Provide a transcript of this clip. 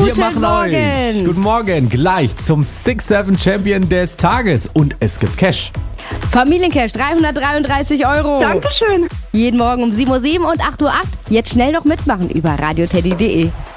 Wir machen Morgen. euch. Guten Morgen. Gleich zum 6-7 Champion des Tages. Und es gibt Cash. Familiencash, 333 €. Dankeschön. Jeden Morgen um 7:07 Uhr und 8:08 Uhr. Jetzt schnell noch mitmachen über radioteddy.de.